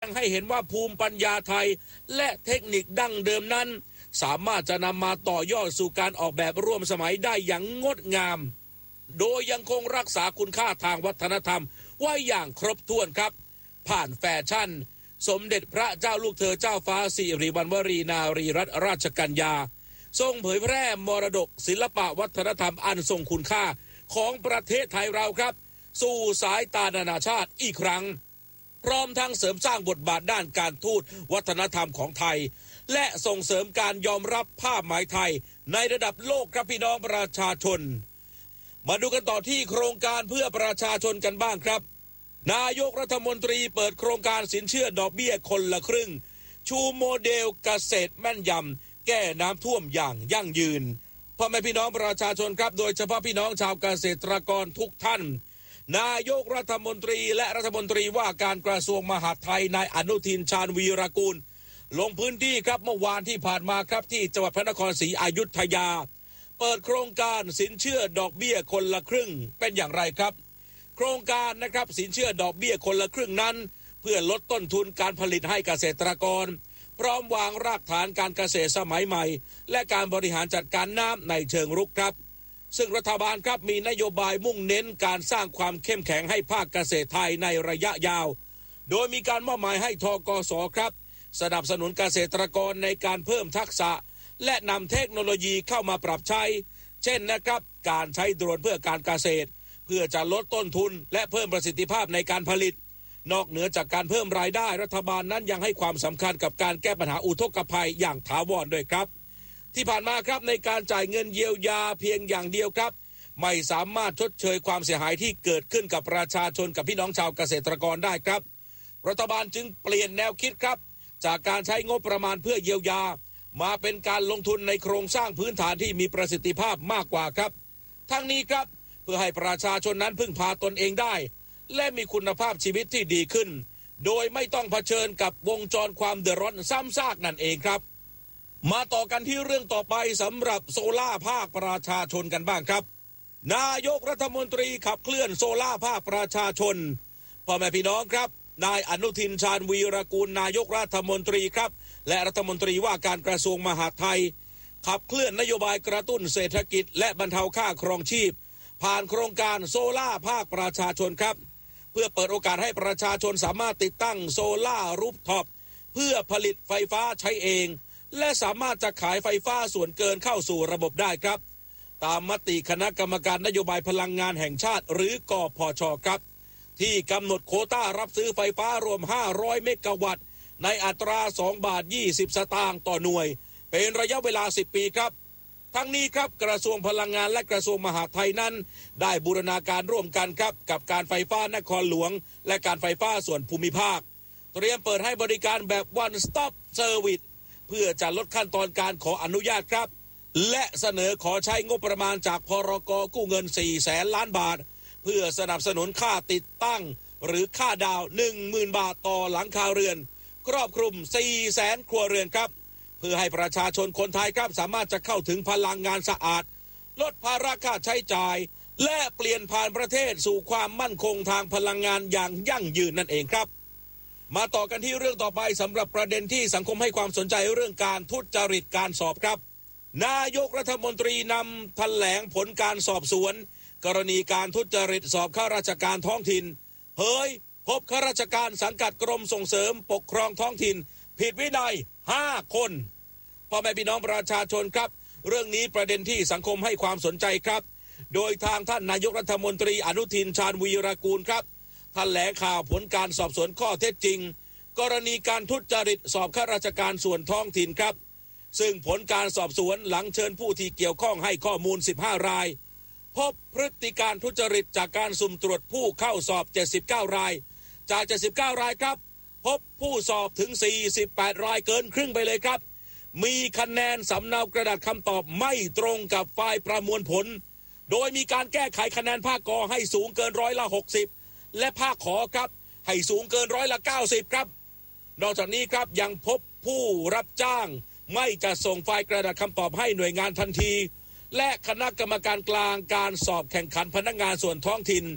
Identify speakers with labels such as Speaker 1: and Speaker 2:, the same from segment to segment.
Speaker 1: ให้เห็นว่าภูมิปัญญาไทยและเทคนิคดั้งเดิมนั้นสามารถจะนำมาต่อยอดสู่การออกแบบร่วมสมัยได้อย่างงดงามโดยยังคงรักษาคุณค่าทางวัฒนธรรมไว้อย่างครบถ้วนครับผ่านแฟชั่นสมเด็จพระเจ้าลูกเธอเจ้าฟ้าสิริวัณวรีนารีรัตนราชกัญญาทรงเผยแพร่มรดกศิลปะวัฒนธรรมอันทรงคุณค่าของประเทศไทยเราครับสู่สายตานานาชาติอีกครั้งพร้อมทั้งเสริมสร้างบทบาทด้านการทูตวัฒนธรรมของไทยและส่งเสริมการยอมรับผ้าไหมไทยในระดับโลกครับพี่น้องประชาชนมาดูกันต่อที่โครงการเพื่อประชาชนกันบ้างครับนายกรัฐมนตรีเปิดโครงการสินเชื่อดอกเบี้ยคนละครึ่งชูโมเดลเกษตรแม่นยำแก้น้ำท่วมอย่างยั่งยืนพ่อแม่พี่น้องประชาชนครับโดยเฉพาะพี่น้องชาวเกษตรกรทุกท่านนายกรัฐมนตรีและรัฐมนตรีว่าการกระทรวงมหาดไทยนายอนุทินชาญวีรกูลลงพื้นที่ครับเมื่อวานที่ผ่านมาครับที่จังหวัดพระนครศรีอยุธยาเปิดโครงการสินเชื่อดอกเบี้ยคนละครึ่งเป็นอย่างไรครับโครงการนะครับสินเชื่อดอกเบี้ยคนละครึ่งนั้นเพื่อลดต้นทุนการผลิตให้เกษตรกรพร้อมวางรากฐานการเกษตรสมัยใหม่และการบริหารจัดการน้ำในเชิงรุกครับซึ่งรัฐบาลครับมีนโยบายมุ่งเน้นการสร้างความเข้มแข็งให้ภาคเกษตรไทยในระยะยาวโดยมีการมอบหมายให้ธกส.ครับสนับสนุนเกษตรกรในการเพิ่มทักษะและนำเทคโนโลยีเข้ามาปรับใช้เช่นนะครับการใช้โดรนเพื่อการเกษตรเพื่อจะลดต้นทุนและเพิ่มประสิทธิภาพในการผลิตนอกเหนือจากการเพิ่มรายได้รัฐบาลนั้นยังให้ความสำคัญกับการแก้ปัญหาอุทกภัยอย่างถาวรด้วยครับที่ผ่านมาครับในการจ่ายเงินเยียวยาเพียงอย่างเดียวครับไม่สามารถชดเชยความเสียหายที่เกิดขึ้นกับประชาชนกับพี่น้องชาวเกษตรกรได้ครับรัฐบาลจึงเปลี่ยนแนวคิดครับจากการใช้งบประมาณเพื่อเยียวยามาเป็นการลงทุนในโครงสร้างพื้นฐานที่มีประสิทธิภาพมากกว่าครับทั้งนี้ครับเพื่อให้ประชาชนนั้นพึ่งพาตนเองได้และมีคุณภาพชีวิตที่ดีขึ้นโดยไม่ต้องเผชิญกับวงจรความเดือดร้อนซ้ำซากนั่นเองครับมาต่อกันที่เรื่องต่อไปสำหรับโซล่าภาคประชาชนกันบ้างครับนายกรัฐมนตรีขับเคลื่อนโซล่าภาคประชาชนพ่อแม่พี่น้องครับนายอนุทินชาญวีรกูลนายกรัฐมนตรีครับและรัฐมนตรีว่าการกระทรวงมหาดไทยขับเคลื่อนนโยบายกระตุ้นเศรษฐกิจและบรรเทาค่าครองชีพผ่านโครงการโซล่าภาคประชาชนครับเพื่อเปิดโอกาสให้ประชาชนสามารถติดตั้งโซล่ารูฟท็อปเพื่อผลิตไฟฟ้าใช้เองและสามารถจะขายไฟฟ้าส่วนเกินเข้าสู่ระบบได้ครับตามมติคณะกรรมการนโยบายพลังงานแห่งชาติหรือกพช.ครับที่กำหนดโควต้ารับซื้อไฟฟ้ารวม500เมกะวัตต์ในอัตรา2 บาท 20 สตางค์ต่อหน่วยเป็นระยะเวลา10 ปีครับทั้งนี้ครับกระทรวงพลังงานและกระทรวงมหาดไทยนั้นได้บูรณาการร่วมกันครับกับการไฟฟ้านครหลวงและการไฟฟ้าส่วนภูมิภาคเตรียมเปิดให้บริการแบบ One Stop Service เพื่อจะลดขั้นตอนการขออนุญาตครับและเสนอขอใช้งบประมาณจากพรก.กู้เงิน 400,000 ล้านบาทเพื่อสนับสนุนค่าติดตั้งหรือค่าดาว 10,000 บาทต่อหลังคาเรือนครอบคลุม 400,000 ครัวเรือนครับเพื่อให้ประชาชนคนไทยครับสามารถจะเข้าถึงพลังงานสะอาดลดภาระค่าใช้จ่ายและเปลี่ยนผ่านประเทศสู่ความมั่นคงทางพลังงานอย่างยั่งยืนนั่นเองครับมาต่อกันที่เรื่องต่อไปสำหรับประเด็นที่สังคมให้ความสนใจเรื่องการทุจริตการสอบครับนายกรัฐมนตรีนำแถลงผลการสอบสวนกรณีการทุจริตสอบข้าราชการท้องถิ่นเผยพบข้าราชการสังกัดกรมส่งเสริมปกครองท้องถิ่นผิดวินัย5 คนพ่อแม่พี่น้องประชาชนครับเรื่องนี้ประเด็นที่สังคมให้ความสนใจครับโดยทางท่านนายกรัฐมนตรีอนุทินชาญวีรกูลครับแถลงข่าวผลการสอบสวนข้อเท็จจริงกรณีการทุจริตสอบข้าราชการส่วนท้องถิ่นครับซึ่งผลการสอบสวนหลังเชิญผู้ที่เกี่ยวข้องให้ข้อมูล15 รายพบพฤติการทุจริตจากการสุ่มตรวจผู้เข้าสอบ79 รายจาก79 รายครับพบผู้สอบถึง48 รายเกินครึ่งไปเลยครับมีคะแนนสำเนากระดาษคำตอบไม่ตรงกับไฟล์ประมวลผลโดยมีการแก้ไขคะแนนภาคก.ให้สูงเกิน60%และภาคข.ครับให้สูงเกิน90%ครับนอกจากนี้ครับยังพบผู้รับจ้างไม่จะส่งไฟล์กระดาษคำตอบให้หน่วยงานทันทีและคณะกรรมการกลางการสอบแข่งขันพนักงานส่วนท้องถิ่น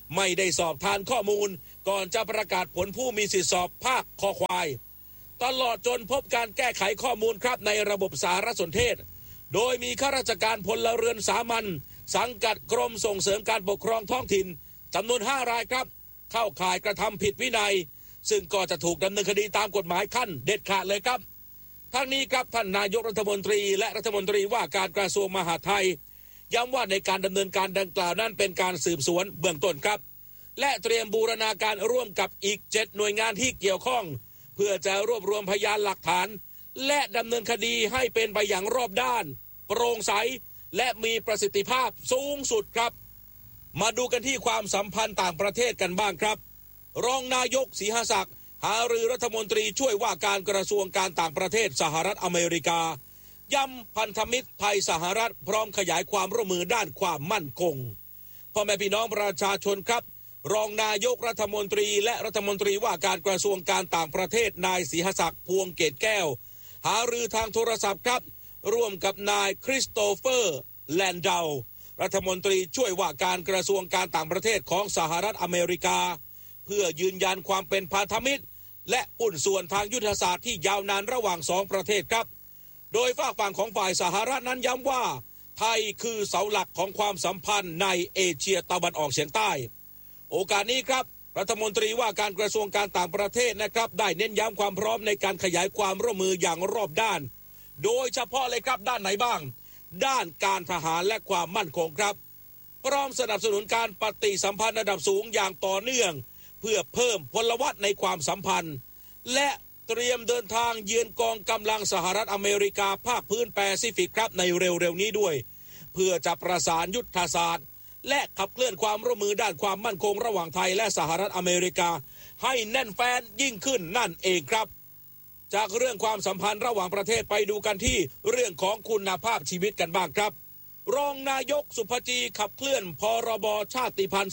Speaker 1: ไม่ได้สอบทานข้อมูลก่อนจะประกาศผลผู้มีสิทธิสอบภาคคอควายตลอดจนพบการแก้ไขข้อมูลครับในระบบสารสนเทศโดยมีข้าราชการพลเรือนสามัญสังกัดกรมส่งเสริมการปกครองท้องถิ่นจำนวน5 รายครับเข้าข่ายกระทำผิดวินัยซึ่งก็จะถูกดำเนินคดีตามกฎหมายขั้นเด็ดขาดเลยครับทั้งนี้ครับท่านนายกรัฐมนตรีและรัฐมนตรีว่าการกระทรวงมหาดไทยย้ำว่าในการดำเนินการดังกล่าวนั้นเป็นการสืบสวนเบื้องต้นครับและเตรียมบูรณาการร่วมกับอีก7 หน่วยงานที่เกี่ยวข้องเพื่อจะรวบรวมพยานหลักฐานและดำเนินคดีให้เป็นไปอย่างรอบด้านโปร่งใสและมีประสิทธิภาพสูงสุดครับมาดูกันที่ความสัมพันธ์ต่างประเทศกันบ้างครับรองนายกศรีหศักดิ์หารือรัฐมนตรีช่วยว่าการกระทรวงการต่างประเทศสหรัฐอเมริกาย้ำพันธมิตรไทยสหรัฐพร้อมขยายความร่วมมือด้านความมั่นคงพ่อแม่พี่น้องประชาชนครับรองนายกรัฐมนตรีและรัฐมนตรีว่าการกระทรวงการต่างประเทศนายศรีหศักดิ์พวงเกตแก้วหารือทางโทรศัพท์ครับร่วมกับนายคริสโตเฟอร์แลนดาวรัฐมนตรีช่วยว่าการกระทรวงการต่างประเทศของสหรัฐอเมริกาเพื่อยืนยันความเป็นพันธมิตรและหุ้นส่วนทางยุทธศาสตร์ที่ยาวนานระหว่าง2 ประเทศครับโดยฝากฝั่งของฝ่ายสหรัฐนั้นย้ำว่าไทยคือเสาหลักของความสัมพันธ์ในเอเชียตะวันออกเฉียงใต้โอกาสนี้ครับรัฐมนตรีว่าการกระทรวงการต่างประเทศนะครับได้เน้นย้ำความพร้อมในการขยายความร่วมมืออย่างรอบด้านโดยเฉพาะเลยครับด้านไหนบ้างด้านการทหารและความมั่นคงครับพร้อมสนับสนุนการปฏิสัมพันธ์ระดับสูงอย่างต่อเนื่องเพื่อเพิ่มพลวัตในความสัมพันธ์และเตรียมเดินทางเยือนกองกำลังสหรัฐอเมริกาภาคพื้นแปซิฟิกครับในเร็วๆนี้ด้วยเพื่อจะประสานยุทธศาสตร์และขับเคลื่อนความร่วมมือด้านความมั่นคงระหว่างไทยและสหรัฐอเมริกาให้แน่นแฟ้นยิ่งขึ้นนั่นเองครับจากเรื่องความสัมพันธ์ระหว่างประเทศไปดูกันที่เรื่องของคุณภาพชีวิตกันบ้างครับรองนายกสุภจีขับเคลื่อนพรบชาติพันธุ์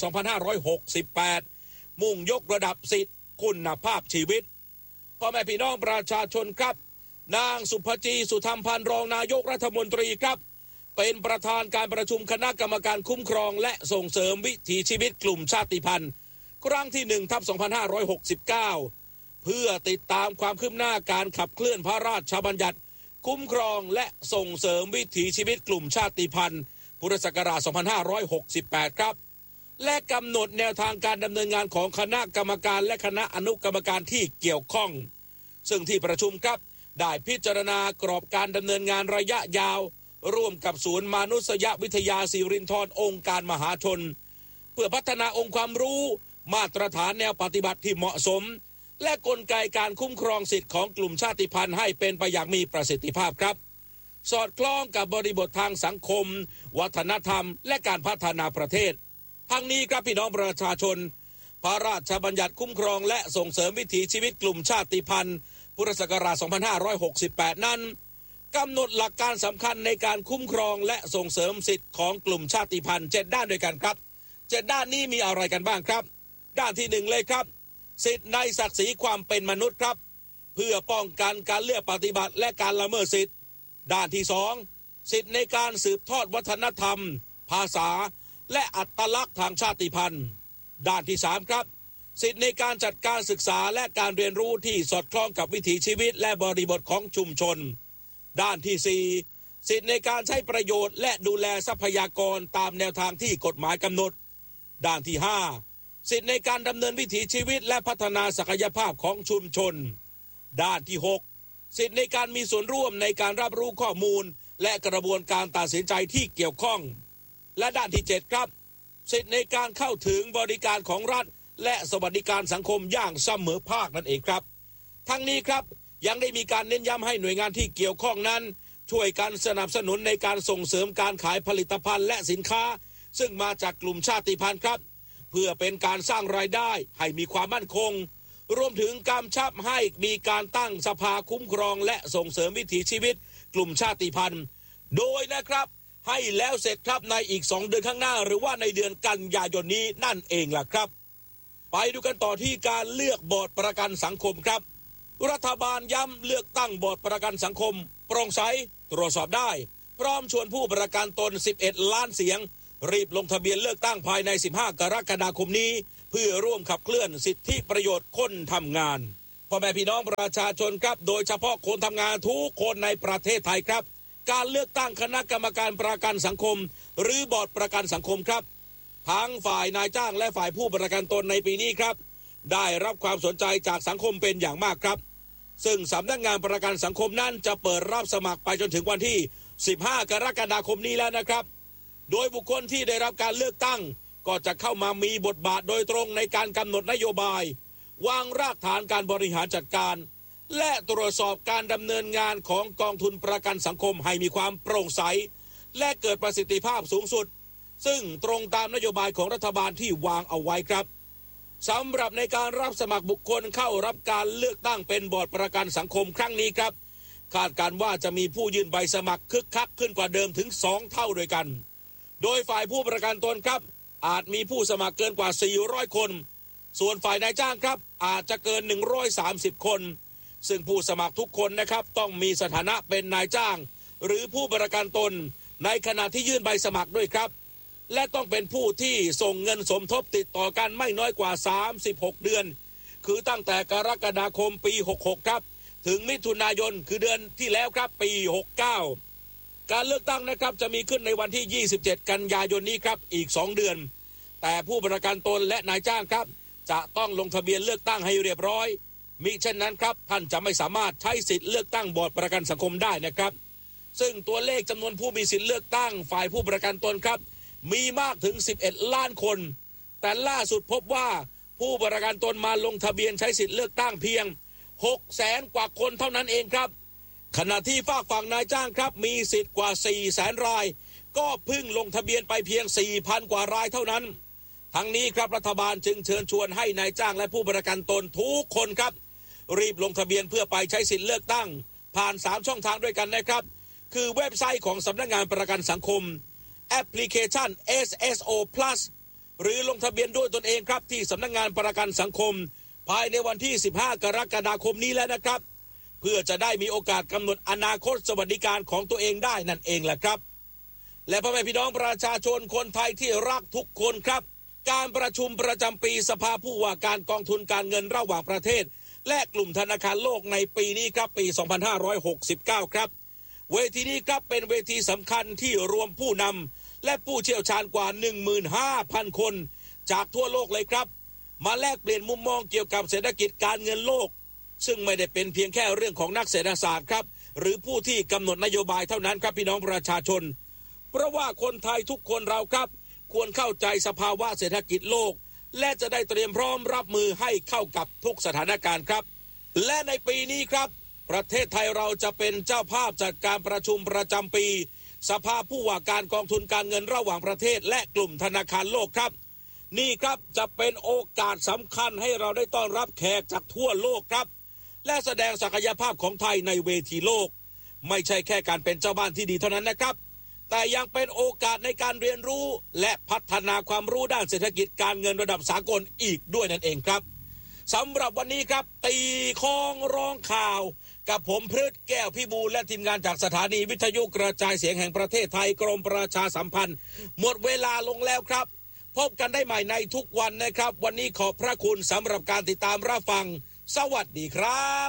Speaker 1: 2568 มุ่งยกระดับสิทธิคุณภาพชีวิตพ่อแม่พี่น้องประชาชนครับนางสุภจีสุธรรมพันธ์รองนายกรัฐมนตรีครับเป็นประธานการประชุมคณะกรรมการคุ้มครองและส่งเสริมวิถีชีวิตกลุ่มชาติพันธุ์ครั้งที่ 1/2569 เพื่อติดตามความคืบหน้าการขับเคลื่อนพระราชบัญญัติคุ้มครองและส่งเสริมวิถีชีวิตกลุ่มชาติพันธุ์พุทธศักราช 2568 ครับและกำหนดแนวทางการดำเนินงานของคณะกรรมการและคณะอนุกรรมการที่เกี่ยวข้องซึ่งที่ประชุมครับได้พิจารณากรอบการดำเนินงานระยะยาวร่วมกับศูนย์มนุษยวิทยาสิรินธรองค์การมหาชนเพื่อพัฒนาองค์ความรู้มาตรฐานแนวปฏิบัติที่เหมาะสมและกลไกการคุ้มครองสิทธิของกลุ่มชาติพันธุ์ให้เป็นไปอย่างมีประสิทธิภาพครับสอดคล้องกับบริบททางสังคมวัฒนธรรมและการพัฒนาประเทศทั้งนี้ครับพี่น้องประชาชนพระราชบัญญัติคุ้มครองและส่งเสริมวิถีชีวิตกลุ่มชาติพันธุ์พุทธศักราช 2568 นั้นกำหนดหลักการสำคัญในการคุ้มครองและส่งเสริมสิทธิของกลุ่มชาติพันธุ์7 ด้านด้วยกันครับ7 ด้านนี้มีอะไรกันบ้างครับด้านที่1เลยครับสิทธิในศักดิ์ศรีความเป็นมนุษย์ครับเพื่อป้องกันการเลือกปฏิบัติและการละเมิดสิทธิด้านที่2สิทธิในการสืบทอดวัฒนธรรมภาษาและอัตลักษณ์ทางชาติพันธุ์ด้านที่3ครับสิทธิในการจัดการศึกษาและการเรียนรู้ที่สอดคล้องกับวิถีชีวิตและบริบทของชุมชนด้านที่4สิทธิในการใช้ประโยชน์และดูแลทรัพยากรตามแนวทางที่กฎหมายกำหนดด้านที่5สิทธิในการดำเนินวิถีชีวิตและพัฒนาศักยภาพของชุมชนด้านที่6สิทธิในการมีส่วนร่วมในการรับรู้ข้อมูลและกระบวนการตัดสินใจที่เกี่ยวข้องและด้านที่7ครับสิทธิในการเข้าถึงบริการของรัฐและสวัสดิการสังคมอย่างเสมอภาคนั่นเองครับทั้งนี้ครับยังได้มีการเน้นย้ำให้หน่วยงานที่เกี่ยวข้องนั้นช่วยกันสนับสนุนในการส่งเสริมการขายผลิตภัณฑ์และสินค้าซึ่งมาจากกลุ่มชาติพันธุ์ครับเพื่อเป็นการสร้างรายได้ให้มีความมั่นคงรวมถึงกำชับให้มีการตั้งสภาคุ้มครองและส่งเสริมวิถีชีวิตกลุ่มชาติพันธุ์โดยนะครับให้แล้วเสร็จครับในอีก2 เดือนข้างหน้าหรือว่าในเดือนกันยายนนี้นั่นเองล่ะครับไปดูกันต่อที่การเลือกบอร์ดประกันสังคมครับรัฐบาลย้ำเลือกตั้งบอร์ดประกันสังคมโปร่งใสตรวจสอบได้พร้อมชวนผู้ประกันตน11 ล้านเสียงรีบลงทะเบียนเลือกตั้งภายใน15 กรกฎาคมนี้เพื่อร่วมขับเคลื่อนสิทธิประโยชน์คนทำงานพ่อแม่พี่น้องประชาชนครับโดยเฉพาะคนทำงานทุกคนในประเทศไทยครับการเลือกตั้งคณะกรรมการประกันสังคมหรือบอร์ดประกันสังคมครับทั้งฝ่ายนายจ้างและฝ่ายผู้ประกันตนในปีนี้ครับได้รับความสนใจจากสังคมเป็นอย่างมากครับซึ่งสำนักงานประกันสังคมนั้นจะเปิดรับสมัครไปจนถึงวันที่15 กรกฎาคมนี้แล้วนะครับโดยบุคคลที่ได้รับการเลือกตั้งก็จะเข้ามามีบทบาทโดยตรงในการกำหนดนโยบายวางรากฐานการบริหารจัดการและตรวจสอบการดำเนินงานของกองทุนประกันสังคมให้มีความโปร่งใสและเกิดประสิทธิภาพสูงสุดซึ่งตรงตามนโยบายของรัฐบาลที่วางเอาไว้ครับสำหรับในการรับสมัครบุคคลเข้ารับการเลือกตั้งเป็นบอร์ดประกันสังคมครั้งนี้ครับคาดการว่าจะมีผู้ยื่นใบสมัครคึกคักขึ้นกว่าเดิมถึง2 เท่าด้วยกันโดยฝ่ายผู้ประกันตนครับอาจมีผู้สมัครเกินกว่า400 คนส่วนฝ่ายนายจ้างครับอาจจะเกิน130 คนซึ่งผู้สมัครทุกคนนะครับต้องมีสถานะเป็นนายจ้างหรือผู้ประกันตนในขณะที่ยื่นใบสมัครด้วยครับและต้องเป็นผู้ที่ส่งเงินสมทบติดต่อกันไม่น้อยกว่า36 เดือนคือตั้งแต่กรกฎาคมปี66ครับถึงมิถุนายนคือเดือนที่แล้วครับปี69การเลือกตั้งนะครับจะมีขึ้นในวันที่27 กันยายนนี้ครับอีก2 เดือนแต่ผู้ประกันตนและนายจ้างครับจะต้องลงทะเบียนเลือกตั้งให้เรียบร้อยมิเช่นนั้นครับท่านจะไม่สามารถใช้สิทธิ์เลือกตั้งบอร์ดประกันสังคมได้นะครับซึ่งตัวเลขจำนวนผู้มีสิทธิ์เลือกตั้งฝ่ายผู้ประกันตนครับมีมากถึง11 ล้านคนแต่ล่าสุดพบว่าผู้ประกันตนมาลงทะเบียนใช้สิทธิ์เลือกตั้งเพียง600,000 กว่าคนเท่านั้นเองครับขณะที่ฝากฝั่งนายจ้างครับมีสิทธิ์กว่า400,000 รายก็เพิ่งลงทะเบียนไปเพียง 4,000 กว่ารายเท่านั้นทั้งนี้ครับรัฐบาลจึงเชิญชวนให้นายจ้างและผู้ประกันตนทุกคนครับรีบลงทะเบียนเพื่อไปใช้สิทธิ์เลือกตั้งผ่าน3 ช่องทางด้วยกันนะครับคือเว็บไซต์ของสำนักงานประกันสังคมแอปพลิเคชัน SSO Plus หรือลงทะเบียนด้วยตนเองครับที่สำนักงานประกันสังคมภายในวันที่15 กรกฎาคมนี้แล้วนะครับเพื่อจะได้มีโอกาสกำหนดอนาคตสวัสดิการของตัวเองได้นั่นเองแหละครับและพ่อแม่พี่น้องประชาชนคนไทยที่รักทุกคนครับการประชุมประจำปีสภาผู้ว่าการกองทุนการเงินระหว่างประเทศและกลุ่มธนาคารโลกในปีนี้ครับปี 2569 ครับเวทีนี้ครับเป็นเวทีสำคัญที่รวมผู้นำและผู้เชี่ยวชาญกว่า 15,000 คนจากทั่วโลกเลยครับมาแลกเปลี่ยนมุมมองเกี่ยวกับเศรษฐกิจการเงินโลกซึ่งไม่ได้เป็นเพียงแค่เรื่องของนักเศรษฐศาสตร์ครับหรือผู้ที่กำหนดนโยบายเท่านั้นครับพี่น้องประชาชนเพราะว่าคนไทยทุกคนเราครับควรเข้าใจสภาวะเศรษฐกิจโลกและจะได้เตรียมพร้อมรับมือให้เข้ากับทุกสถานการณ์ครับและในปีนี้ครับประเทศไทยเราจะเป็นเจ้าภาพจัดการประชุมประจำปีสภาผู้ว่าการกองทุนการเงินระหว่างประเทศและกลุ่มธนาคารโลกครับนี่ครับจะเป็นโอกาสสำคัญให้เราได้ต้อนรับแขกจากทั่วโลกครับและแสดงศักยภาพของไทยในเวทีโลกไม่ใช่แค่การเป็นเจ้าบ้านที่ดีเท่านั้นนะครับแต่ยังเป็นโอกาสในการเรียนรู้และพัฒนาความรู้ด้านเศรษฐกิจการเงินระดับสากลอีกด้วยนั่นเองครับสำหรับวันนี้ครับตีข้องร้องข่าวกับผมพฤทธิ์แก้วพิบูลและทีมงานจากสถานีวิทยุกระจายเสียงแห่งประเทศไทยกรมประชาสัมพันธ์หมดเวลาลงแล้วครับพบกันได้ใหม่ในทุกวันนะครับวันนี้ขอบพระคุณสำหรับการติดตามรับฟังสวัสดีครับ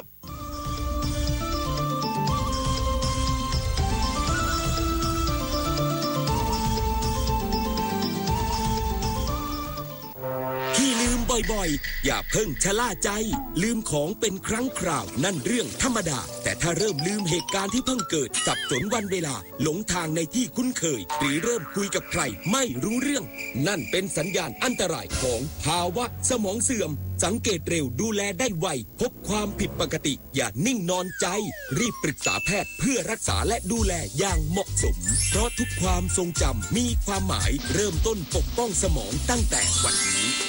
Speaker 2: ที่ลืมบ่อยๆอย่าเพิ่งชะล่าใจลืมของเป็นครั้งคราวนั่นเรื่องธรรมดาแต่ถ้าเริ่มลืมเหตุการณ์ที่เพิ่งเกิดสับสนวันเวลาหลงทางในที่คุ้นเคยหรือเริ่มคุยกับใครไม่รู้เรื่องนั่นเป็นสัญญาณอันตรายของภาวะสมองเสื่อมสังเกตเร็วดูแลได้ไวพบความผิดปกติอย่านิ่งนอนใจรีบปรึกษาแพทย์เพื่อรักษาและดูแลอย่างเหมาะสมเพราะทุกความทรงจำมีความหมายเริ่มต้นปกป้องสมองตั้งแต่วันนี้